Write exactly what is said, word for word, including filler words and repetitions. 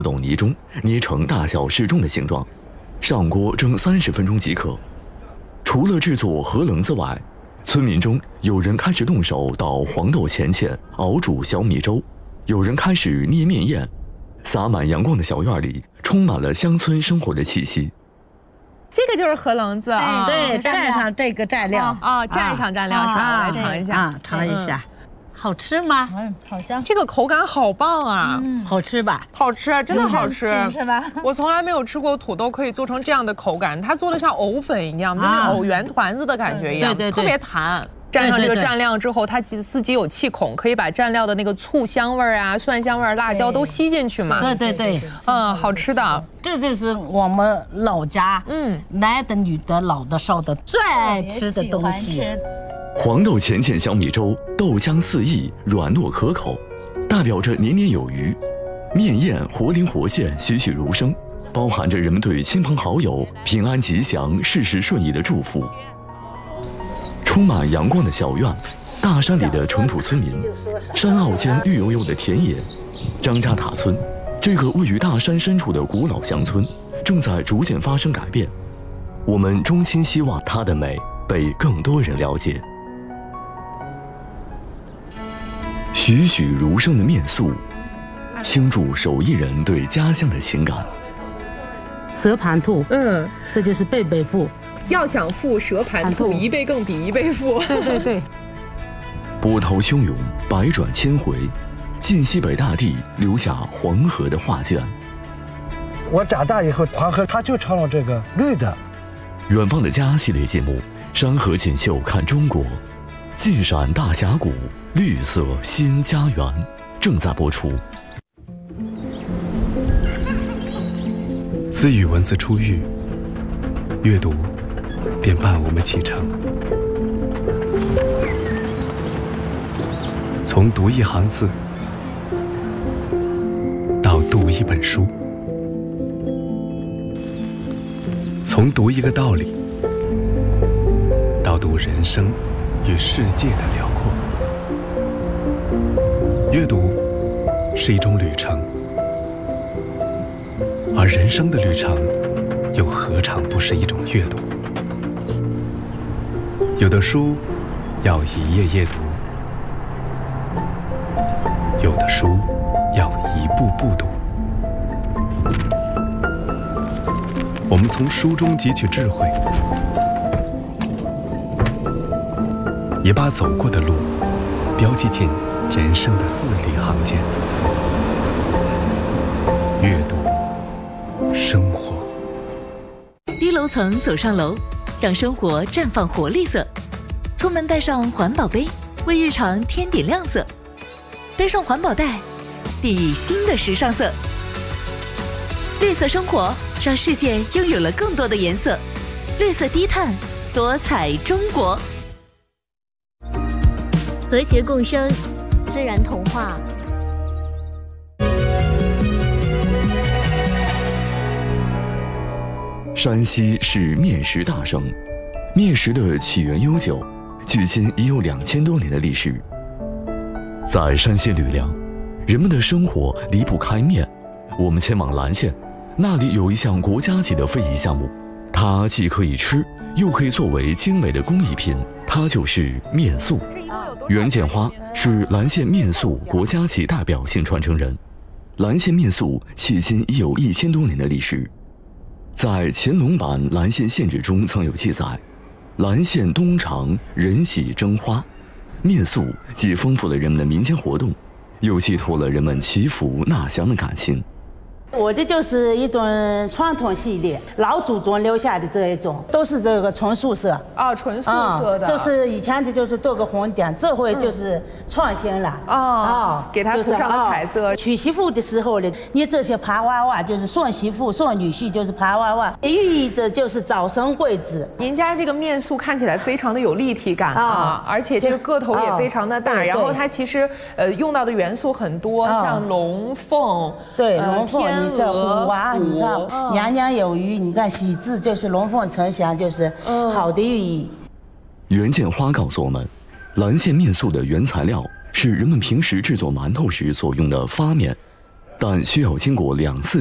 冻泥中捏成大小适中的形状，上锅蒸三十分钟即可。除了制作荷棱子外，村民中有人开始动手捣黄豆钱钱，熬煮小米粥，有人开始捏面宴。洒满阳光的小院里，充满了乡村生活的气息。 这个就是荷棱子啊， 对，蘸上这个蘸料啊，蘸上蘸料是吧？我来尝一下啊，尝一下。好吃吗？ 嗯，好香。 这个口感好棒啊！ 嗯，好吃吧？ 好吃，真的好吃， 是吧？ 我从来没有吃过土豆可以做成这样的口感，它做的像藕粉一样，就那藕圆团子的感觉一样， 对对， 特别弹。蘸上这个蘸料之后，它自己有气孔，可以把蘸料的那个醋香味啊、蒜香味、辣椒都吸进去嘛。 对对对， 嗯，好吃的。 这就是我们老家，嗯，男的、女的、老的、少的最爱吃的东西。 黄豆钱钱小米粥，豆浆四溢，软糯可口，代表着年年有余。面宴活灵活现，栩栩如生，包含着人们对亲朋好友平安吉祥、事事顺意的祝福。充满阳光的小院，大山里的淳朴村民，山坳间绿油油的田野，张家塔村，这个位于大山深处的古老乡村，正在逐渐发生改变。我们衷心希望它的美被更多人了解。栩栩如生的面塑，倾注手艺人对家乡的情感。 蛇盘兔， 嗯， 这就是辈辈富。 要想富，蛇盘兔，一辈更比一辈富。 对对对。 波涛汹涌，百转千回，晋西北大地留下黄河的画卷。 我长大以后，黄河它就成了这个绿的。 远方的家系列节目《山河锦绣看中国》，晋陕大峡谷，绿色新家园正在播出。 自与文字初遇，阅读便伴我们启程。从读一行字，到读一本书，从读一个道理，到读人生与世界的辽阔。阅读是一种旅程，而人生的旅程又何尝不是一种阅读？有的书要一页页读，有的书要一步步读。我们从书中汲取智慧，也把走过的路标记进人生的字里行间。阅读，生活。 低楼层走上楼，让生活绽放活力色。出门带上环保杯，为日常添点亮色。背上环保袋，递新的时尚色。绿色生活，让世界拥有了更多的颜色。绿色低碳，多彩中国。 和谐共生，自然童话。 山西是面食大省，面食的起源悠久，距今已有两千多年的历史。在山西吕梁，人们的生活离不开面。我们前往岚县，那里有一项国家级的非遗项目，它既可以吃，又可以作为精美的工艺品，它就是面塑。袁建花是岚县面塑国家级代表性传承人。岚县面塑迄今已有一千多年的历史。在乾隆版岚县县志中曾有记载，岚县东厂人喜蒸花，面塑既丰富了人们的民间活动，又寄托了人们祈福纳祥的感情。 我的就是一种传统系列，老祖宗留下的这一种，都是这个纯素色啊，纯素色的， 嗯、就是以前的就是多个红点，这回就是创新了啊、 嗯哦，给它涂上了彩色。 就是、娶媳妇的时候呢，你这些爬娃娃就是送媳妇、送女婿，就是爬娃娃，寓意着就是早生贵子。 您家这个面塑看起来非常的有立体感啊，啊而且这个个头也非常的大，然后它其实呃用到的元素很多，啊、像龙凤， 对，龙凤。 呃你这虎娃，你看年年有余，你看喜字就是龙凤呈祥，就是好的寓意。 袁建花告诉我们，岚县面塑的原材料是人们平时制作馒头时所用的发面， 但需要经过两次